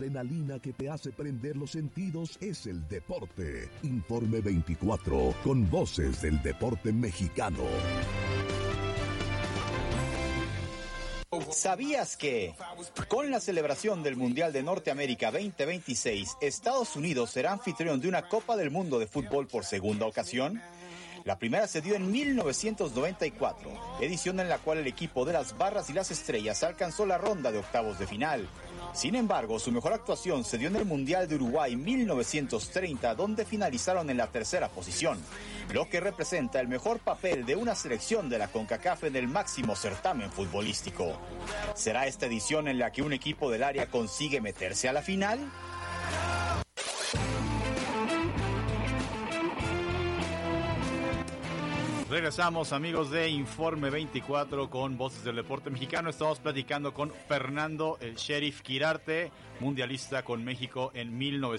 adrenalina que te hace prender los sentidos es el deporte. Informe 24, con voces del deporte mexicano. ¿Sabías que con la celebración del Mundial de Norteamérica 2026, Estados Unidos será anfitrión de una Copa del Mundo de fútbol por segunda ocasión? La primera se dio en 1994, edición en la cual el equipo de las Barras y las Estrellas alcanzó la ronda de octavos de final. Sin embargo, su mejor actuación se dio en el Mundial de Uruguay 1930, donde finalizaron en la tercera posición, lo que representa el mejor papel de una selección de la CONCACAF en el máximo certamen futbolístico. ¿Será esta edición en la que un equipo del área consigue meterse a la final? Regresamos, amigos de Informe 24 con Voces del Deporte Mexicano. Estamos platicando con Fernando el Sheriff Quirarte, mundialista con México en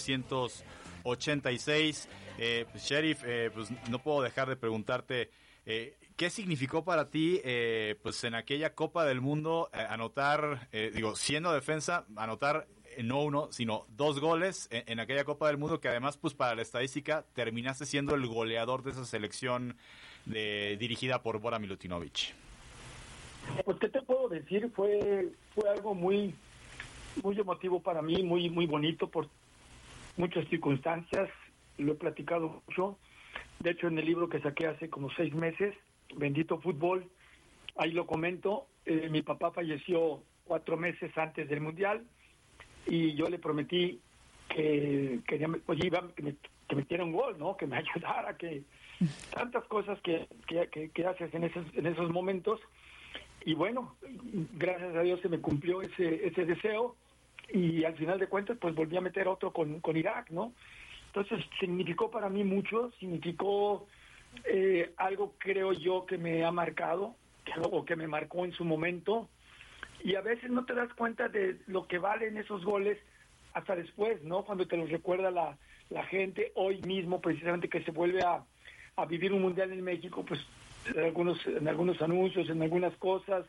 1986. Sheriff, pues no puedo dejar de preguntarte, ¿qué significó para ti, pues en aquella Copa del Mundo, anotar, siendo defensa, anotar no uno, sino 2 goles en aquella Copa del Mundo, que además, pues para la estadística, terminaste siendo el goleador de esa selección dirigida por Bora Milutinovic? Pues, ¿qué te puedo decir? Fue algo muy emotivo para mí, muy bonito por muchas circunstancias. Lo he platicado mucho. De hecho, en el libro que saqué hace como 6 meses, Bendito Fútbol, ahí lo comento. Mi papá falleció 4 meses antes del Mundial y yo le prometí que que metiera un gol, ¿no? Que me ayudara, que tantas cosas que haces en esos momentos. Y bueno, gracias a Dios se me cumplió ese deseo y al final de cuentas pues volví a meter otro con Irak, ¿no? Entonces significó para mí mucho, significó algo, creo yo, que me ha marcado, o que me marcó en su momento, y a veces no te das cuenta de lo que valen esos goles hasta después, ¿no? Cuando te los recuerda la gente, hoy mismo precisamente que se vuelve a vivir un mundial en México, pues en algunos anuncios, en algunas cosas,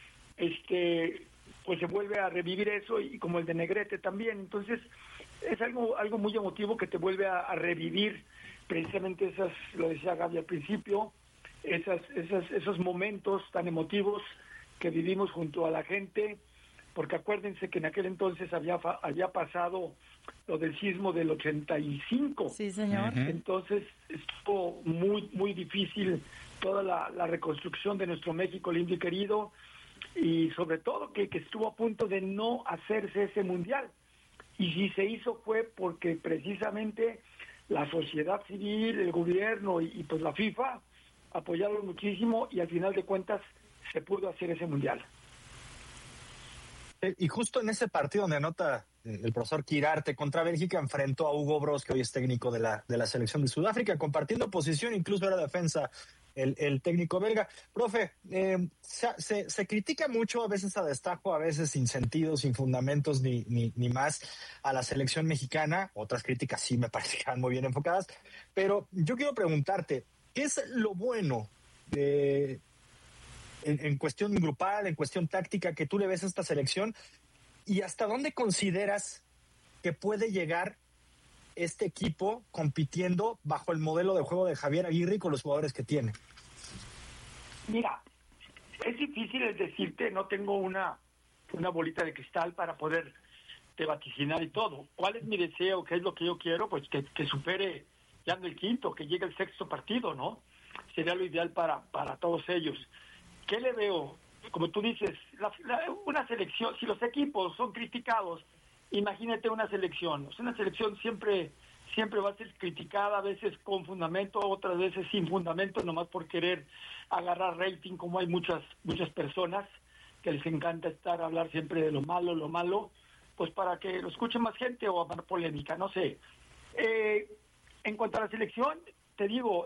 pues se vuelve a revivir eso, y como el de Negrete también. Entonces es algo muy emotivo que te vuelve a revivir precisamente esas, lo decía Gaby al principio, esos momentos tan emotivos que vivimos junto a la gente, porque acuérdense que en aquel entonces había pasado lo del sismo del 85. Sí, señor. Entonces estuvo muy difícil toda la reconstrucción de nuestro México lindo y querido, y sobre todo que estuvo a punto de no hacerse ese mundial. Y si se hizo fue porque precisamente la sociedad civil, el gobierno y pues la FIFA apoyaron muchísimo, y al final de cuentas se pudo hacer ese mundial. Y justo en ese partido donde anota el profesor Quirarte contra Bélgica, enfrentó a Hugo Broos, que hoy es técnico de la selección de Sudáfrica, compartiendo posición, incluso era defensa el técnico belga. Profe, se critica mucho, a veces a destajo, a veces sin sentido, sin fundamentos ni más, a la selección mexicana. Otras críticas sí me parece que van muy bien enfocadas, pero yo quiero preguntarte, ¿qué es lo bueno en cuestión grupal, en cuestión táctica, que tú le ves a esta selección, y hasta dónde consideras que puede llegar este equipo compitiendo bajo el modelo de juego de Javier Aguirre y con los jugadores que tiene? Mira, es difícil decirte, no tengo una bolita de cristal para poder te vaticinar y todo. ¿Cuál es mi deseo? ¿Qué es lo que yo quiero? Pues que supere ya no el quinto, que llegue el 6º partido, ¿no? Sería lo ideal para todos ellos. ¿Qué le veo? Como tú dices, una selección, si los equipos son criticados, imagínate una selección. O sea, una selección siempre va a ser criticada, a veces con fundamento, otras veces sin fundamento, nomás por querer agarrar rating, como hay muchas personas que les encanta hablar siempre de lo malo, pues para que lo escuche más gente o haber polémica, no sé. En cuanto a la selección, te digo,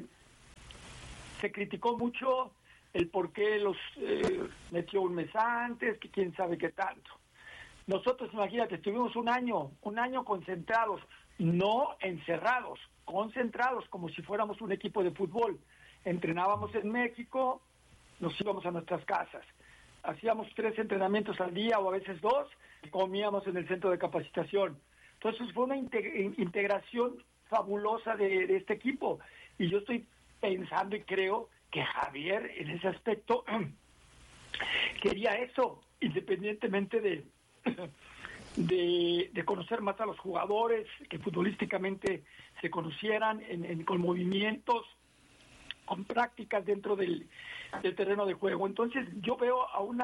se criticó mucho el por qué los metió un mes antes, que quién sabe qué tanto. Nosotros, imagínate, estuvimos un año concentrados, no encerrados, concentrados, como si fuéramos un equipo de fútbol. Entrenábamos en México, nos íbamos a nuestras casas. hacíamos 3 entrenamientos al día o a veces 2, comíamos en el centro de capacitación. Entonces fue una integración fabulosa de este equipo. Y yo estoy pensando y creo que Javier en ese aspecto quería eso, independientemente de conocer más a los jugadores, que futbolísticamente se conocieran con movimientos, con prácticas dentro del terreno de juego. Entonces yo veo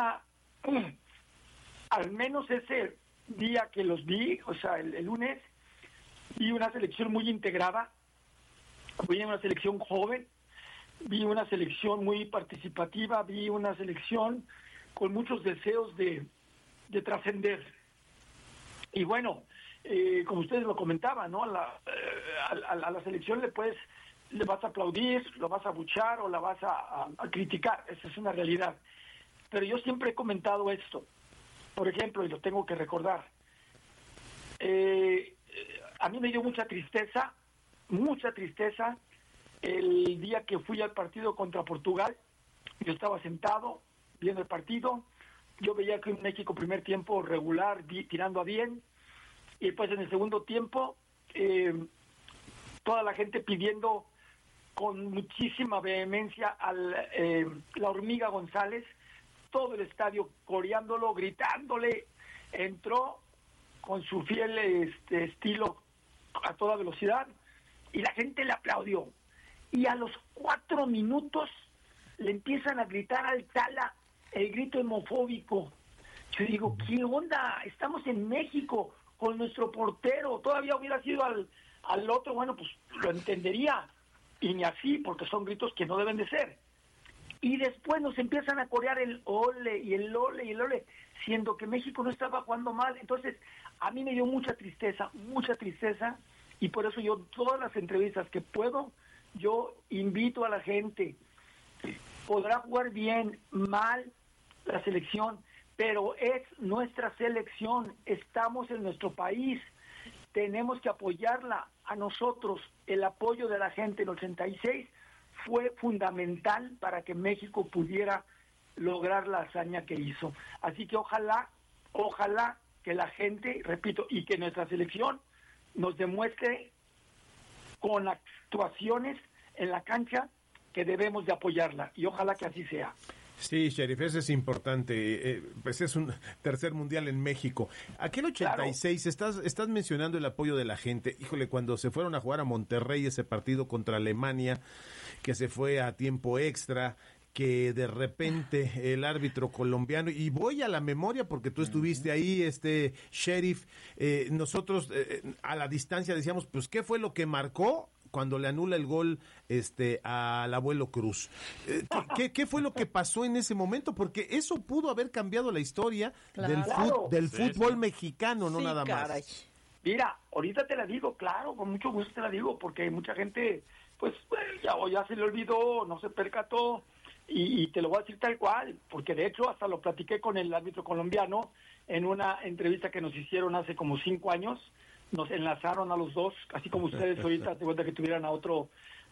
al menos ese día que los vi, o sea, el lunes, vi una selección muy integrada, vi una selección joven, vi una selección muy participativa, vi una selección con muchos deseos de trascender. Y bueno, como ustedes lo comentaban, ¿no? A la selección le vas a aplaudir, lo vas a abuchar o la vas a criticar, esa es una realidad. Pero yo siempre he comentado esto, por ejemplo, y lo tengo que recordar, a mí me dio mucha tristeza el día que fui al partido contra Portugal. Yo estaba sentado viendo el partido, yo veía que México primer tiempo regular, tirando a bien, y después en el segundo tiempo toda la gente pidiendo con muchísima vehemencia a la hormiga González, todo el estadio coreándolo, gritándole, entró con su fiel estilo a toda velocidad y la gente le aplaudió. Y a los 4 minutos le empiezan a gritar al Tala el grito homofóbico. Yo digo, ¿qué onda? Estamos en México con nuestro portero. Todavía hubiera sido al otro, bueno, pues lo entendería. Y ni así, porque son gritos que no deben de ser. Y después nos empiezan a corear el ole y el ole y el ole, siendo que México no estaba jugando mal. Entonces, a mí me dio mucha tristeza, y por eso yo todas las entrevistas que puedo, yo invito a la gente. Podrá jugar bien, mal la selección, pero es nuestra selección, estamos en nuestro país, tenemos que apoyarla. A nosotros el apoyo de la gente en el 86 fue fundamental para que México pudiera lograr la hazaña que hizo. Así que ojalá que la gente, repito, y que nuestra selección nos demuestre con actuaciones en la cancha que debemos de apoyarla, y ojalá que así sea. Sí, Sheriff, eso es importante. Pues es un tercer mundial en México. Aquel 86, claro. Estás mencionando el apoyo de la gente. Híjole, cuando se fueron a jugar a Monterrey ese partido contra Alemania, que se fue a tiempo extra, que de repente el árbitro colombiano, y voy a la memoria porque tú estuviste ahí, Sheriff, nosotros a la distancia decíamos, pues, ¿qué fue lo que marcó cuando le anula el gol al abuelo Cruz? ¿Qué fue lo que pasó en ese momento? Porque eso pudo haber cambiado la historia del fútbol mexicano, no nada más. Caray. Mira, ahorita te la digo, claro, con mucho gusto te la digo, porque mucha gente, pues, ya se le olvidó, no se percató, y te lo voy a decir tal cual, porque de hecho hasta lo platiqué con el árbitro colombiano en una entrevista que nos hicieron hace como 5 años. Nos enlazaron a los dos, así como ustedes ahorita de cuenta que tuvieran a otro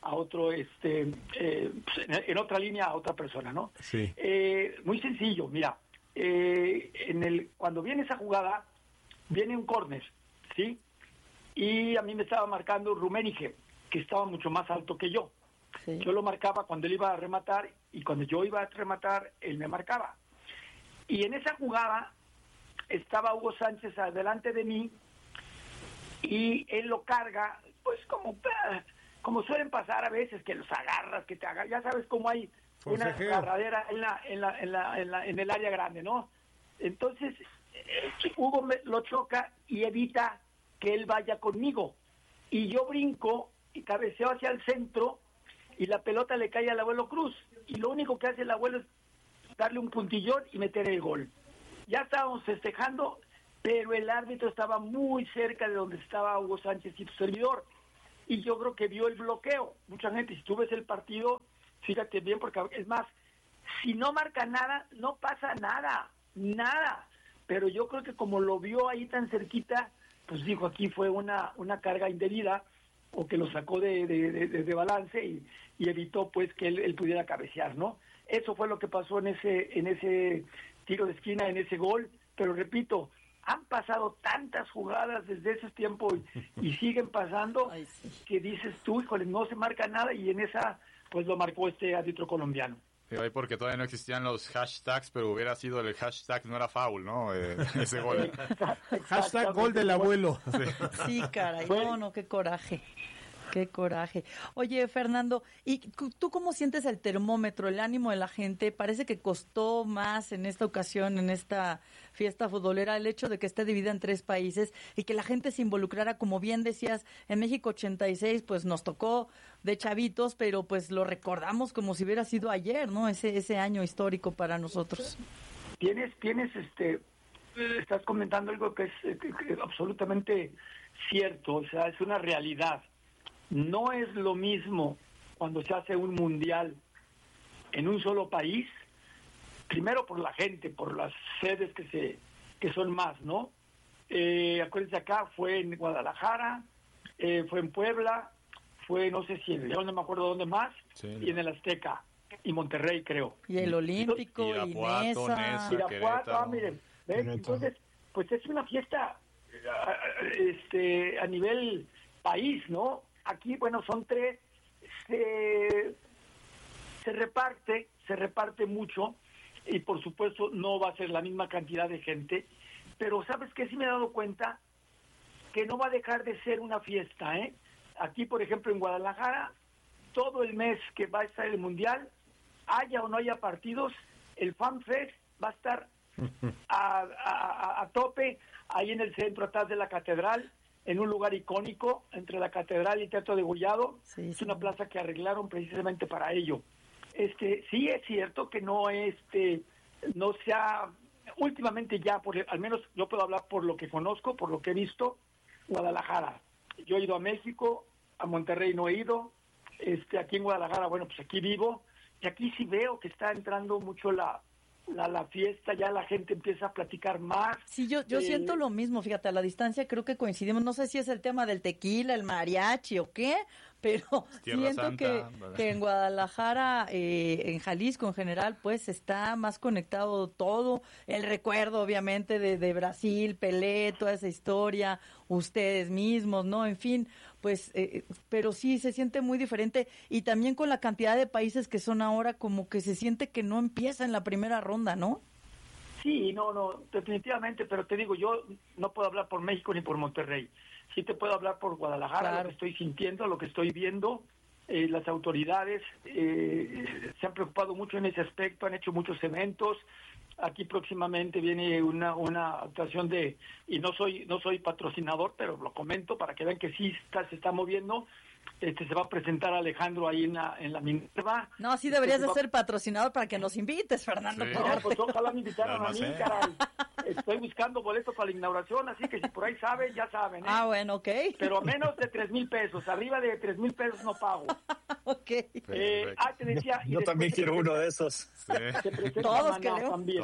en otra línea a otra persona, ¿no? Sí. Muy sencillo, mira, cuando viene esa jugada, viene un córner, ¿sí? Y a mí me estaba marcando Rummenigge, que estaba mucho más alto que yo. Sí. Yo lo marcaba cuando él iba a rematar, y cuando yo iba a rematar, él me marcaba. Y en esa jugada estaba Hugo Sánchez adelante de mí, y él lo carga, pues como suelen pasar a veces, que los agarras, que te agarras, ya sabes cómo hay una agarradera en el área grande, ¿no? Entonces, Hugo lo choca y evita que él vaya conmigo. Y yo brinco y cabeceo hacia el centro, y la pelota le cae al abuelo Cruz. Y lo único que hace el abuelo es darle un puntillón y meter el gol. Ya estábamos festejando, pero el árbitro estaba muy cerca de donde estaba Hugo Sánchez y su servidor, y yo creo que vio el bloqueo. Mucha gente, si tú ves el partido, fíjate bien, porque es más, si no marca nada, no pasa nada, pero yo creo que como lo vio ahí tan cerquita, pues dijo, aquí fue una carga indebida, o que lo sacó de balance, y evitó pues que él pudiera cabecear, ¿no? Eso fue lo que pasó en ese tiro de esquina en ese gol, pero repito, han pasado tantas jugadas desde ese tiempo y siguen pasando. Ay, sí. Que dices tú, híjole, no se marca nada, y en esa pues lo marcó este árbitro colombiano. Digo, ahí porque todavía no existían los hashtags, pero hubiera sido el hashtag no era foul, ¿no? Ese gol. Hashtag gol del abuelo. Sí, caray, no, qué coraje. Qué coraje. Oye, Fernando, ¿y tú cómo sientes el termómetro, el ánimo de la gente? Parece que costó más en esta ocasión, en esta fiesta futbolera, el hecho de que esté dividida en 3 países y que la gente se involucrara, como bien decías, en México 86, pues nos tocó de chavitos, pero pues lo recordamos como si hubiera sido ayer, ¿no? Ese año histórico para nosotros. Estás comentando algo que es absolutamente cierto, o sea, es una realidad. No es lo mismo cuando se hace un mundial en un solo país, primero por la gente, por las sedes que son más, ¿no? Acuérdense, acá fue en Guadalajara, fue en Puebla, fue no sé si en León, no me acuerdo dónde más, sí, y en el Azteca, y Monterrey, creo. Y el Olímpico, y Nesa. Irapuato, miren, ¿ven? Entonces, pues es una fiesta a nivel país, ¿no? Aquí, bueno, son 3, se reparte mucho, y por supuesto no va a ser la misma cantidad de gente, pero ¿sabes qué? Sí me he dado cuenta que no va a dejar de ser una fiesta, ¿eh? Aquí, por ejemplo, en Guadalajara, todo el mes que va a estar el Mundial, haya o no haya partidos, el Fan Fest va a estar a tope, ahí en el centro, atrás de la catedral, en un lugar icónico, entre la catedral y el Teatro de Degollado. Sí, es una plaza que arreglaron precisamente para ello. Sí es cierto que no se ha, últimamente ya, al menos yo puedo hablar por lo que conozco, por lo que he visto, Guadalajara. Yo he ido a México, a Monterrey no he ido, aquí en Guadalajara, bueno, pues aquí vivo, y aquí sí veo que está entrando mucho la fiesta, ya la gente empieza a platicar más. Sí, yo siento lo mismo, fíjate, a la distancia creo que coincidimos, no sé si es el tema del tequila, el mariachi o qué, pero siento Santa, que en Guadalajara, en Jalisco en general, pues está más conectado todo, el recuerdo obviamente de Brasil, Pelé, toda esa historia, ustedes mismos, ¿no? En fin, pues, pero sí se siente muy diferente, y también con la cantidad de países que son ahora, como que se siente que no empieza en la primera ronda, ¿no? Sí, no, definitivamente, pero te digo, yo no puedo hablar por México ni por Monterrey. Sí te puedo hablar por Guadalajara, claro. Lo que estoy sintiendo, lo que estoy viendo. Las autoridades se han preocupado mucho en ese aspecto, han hecho muchos eventos. Aquí próximamente viene una actuación y no soy patrocinador, pero lo comento para que vean que sí se está moviendo. Se va a presentar Alejandro ahí en la Minerva. No, sí deberías de ser patrocinador para que nos invites, Fernando. Sí. No, pues ojalá me invitaran a mí, caray. Estoy buscando boletos para la inauguración, así que si por ahí saben, ya saben, ¿eh? Ah, bueno, ok. Pero a menos de 3,000 pesos, arriba de 3,000 pesos no pago. Ok. Te decía... Yo también quiero uno de esos. Sí. Todos queremos. También.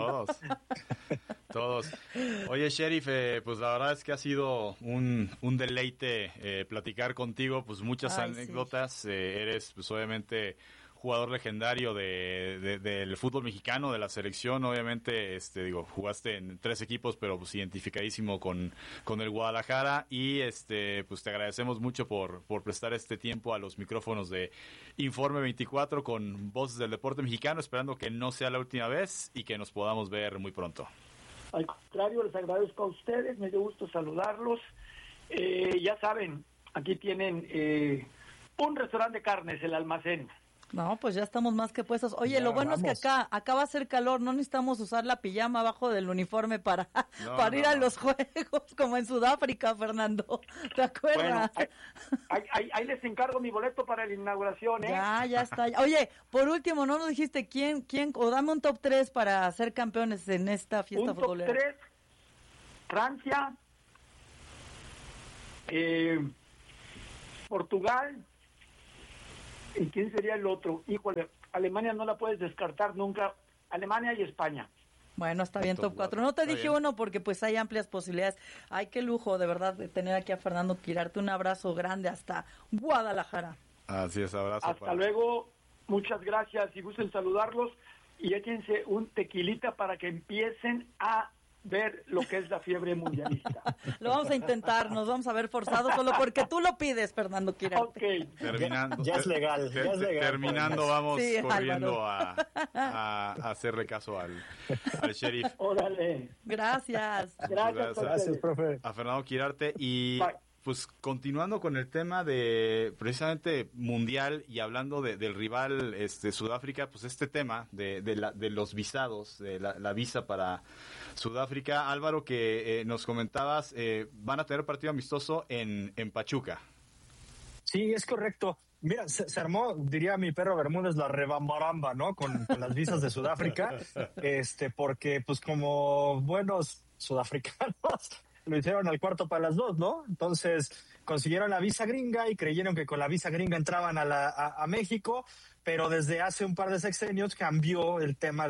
Todos. Oye, Sheriff, pues la verdad es que ha sido un deleite platicar contigo, pues muchas anécdotas. Sí. Eres, pues obviamente, jugador legendario del fútbol mexicano, de la selección, obviamente, jugaste en 3 equipos, pero pues identificadísimo con el Guadalajara, y pues te agradecemos mucho por prestar este tiempo a los micrófonos de Informe 24 con Voces del Deporte Mexicano, esperando que no sea la última vez y que nos podamos ver muy pronto. Al contrario, les agradezco a ustedes, me dio gusto saludarlos. Ya saben, aquí tienen un restaurante de carnes, El Almacén. No, pues ya estamos más que puestos. Oye, ya, lo bueno es que acá va a ser calor, no necesitamos usar la pijama abajo del uniforme para ir a los juegos, como en Sudáfrica, Fernando. ¿Te acuerdas? Bueno, ahí les encargo mi boleto para la inauguración, ¿eh? Ya está. Oye, por último, ¿no nos dijiste quién, o dame un top 3 para ser campeones en esta fiesta futbolera? Un top 3, Francia, Portugal, ¿y quién sería el otro? Híjole, Alemania no la puedes descartar nunca. Alemania y España. Bueno, está bien, top 4. No te dije uno porque pues hay amplias posibilidades. Ay, qué lujo, de verdad, de tener aquí a Fernando Quirarte. Un abrazo grande hasta Guadalajara. Así es, abrazo. Hasta luego, muchas gracias y gusten saludarlos. y échense un tequilita para que empiecen a ver lo que es la fiebre mundialista. Lo vamos a intentar, nos vamos a ver forzados solo porque tú lo pides, Fernando Quirarte. Okay. Terminando, ya es legal, ya es legal. Terminando, vamos sí, corriendo a hacerle caso al sheriff. Órale. Gracias. Gracias, profe. A Fernando Quirarte. Y Bye. pues continuando con el tema de precisamente mundial y hablando del rival Sudáfrica, pues este tema de los visados, de la visa para Sudáfrica, Álvaro, que nos comentabas, van a tener partido amistoso en Pachuca. Sí, es correcto. Mira, se armó, diría mi perro Bermúdez, la rebambaramba, ¿no? Con las visas de Sudáfrica, porque pues como buenos sudafricanos lo hicieron al cuarto para las dos, ¿no? Entonces consiguieron la visa gringa y creyeron que con la visa gringa entraban a México, pero desde hace un par de sexenios cambió el tema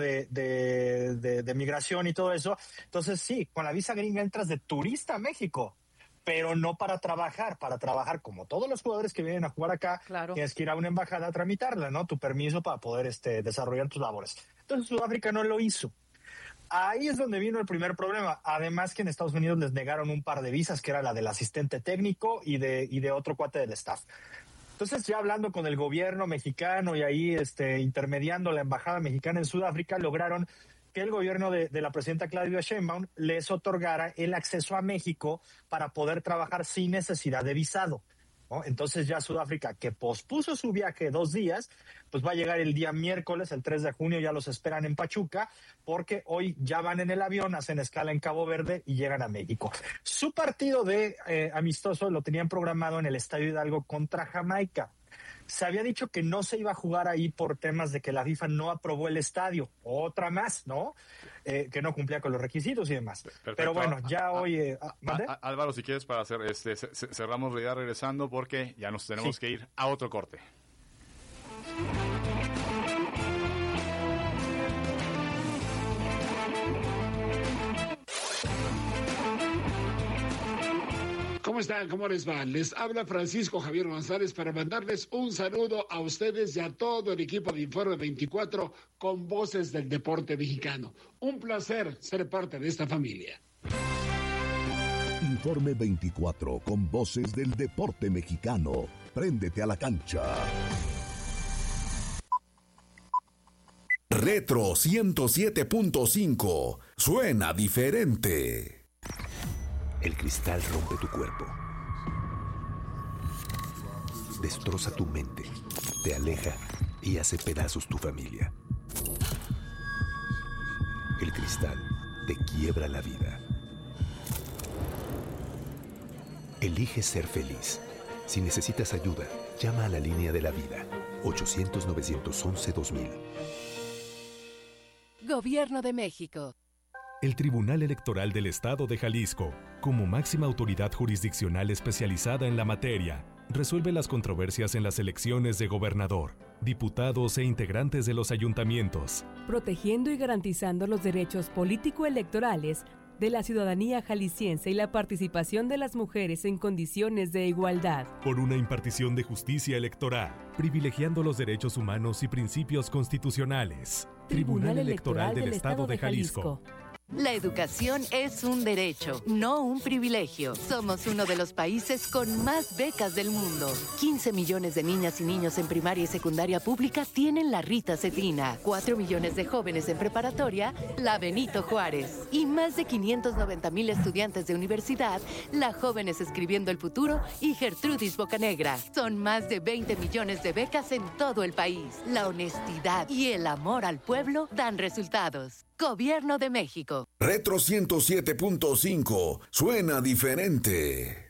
de migración y todo eso. Entonces sí, con la visa gringa entras de turista a México, pero no para trabajar. Para trabajar, como todos los jugadores que vienen a jugar acá, claro, tienes que ir a una embajada a tramitarla, ¿no? Tu permiso para poder desarrollar tus labores. Entonces Sudáfrica no lo hizo. Ahí es donde vino el primer problema. Además que en Estados Unidos les negaron un par de visas, que era la del asistente técnico y de otro cuate del staff. Entonces, ya hablando con el gobierno mexicano y ahí intermediando la embajada mexicana en Sudáfrica, lograron que el gobierno de la presidenta Claudia Sheinbaum les otorgara el acceso a México para poder trabajar sin necesidad de visado, ¿no? Entonces ya Sudáfrica, que pospuso su viaje 2 días, pues va a llegar el día miércoles, el 3 de junio, ya los esperan en Pachuca, porque hoy ya van en el avión, hacen escala en Cabo Verde y llegan a México. Su partido de amistoso lo tenían programado en el Estadio Hidalgo contra Jamaica. Se había dicho que no se iba a jugar ahí por temas de que la FIFA no aprobó el estadio. Otra más, ¿no? Que no cumplía con los requisitos y demás. Perfecto. Pero bueno, ya hoy... Álvaro, si quieres, para hacer cerramos ya regresando, porque ya nos tenemos que ir a otro corte. ¿Cómo están? ¿Cómo les va? Les habla Francisco Javier González para mandarles un saludo a ustedes y a todo el equipo de Informe 24 con Voces del Deporte Mexicano. Un placer ser parte de esta familia. Informe 24 con Voces del Deporte Mexicano. Préndete a la cancha. Retro 107.5. Suena diferente. El cristal rompe tu cuerpo. Destroza tu mente. Te aleja y hace pedazos tu familia. El cristal te quiebra la vida. Elige ser feliz. Si necesitas ayuda, llama a la línea de la vida. 800-911-2000. Gobierno de México. El Tribunal Electoral del Estado de Jalisco, como máxima autoridad jurisdiccional especializada en la materia, resuelve las controversias en las elecciones de gobernador, diputados e integrantes de los ayuntamientos, protegiendo y garantizando los derechos político-electorales de la ciudadanía jalisciense y la participación de las mujeres en condiciones de igualdad. Por una impartición de justicia electoral, privilegiando los derechos humanos y principios constitucionales. Tribunal Electoral del Estado de Jalisco. La educación es un derecho, no un privilegio. Somos uno de los países con más becas del mundo. 15 millones de niñas y niños en primaria y secundaria pública tienen la Rita Cetina. 4 millones de jóvenes en preparatoria, la Benito Juárez. Y más de 590,000 estudiantes de universidad, la Jóvenes Escribiendo el Futuro y Gertrudis Bocanegra. Son más de 20 millones de becas en todo el país. La honestidad y el amor al pueblo dan resultados. Gobierno de México. Retro 107.5. Suena diferente.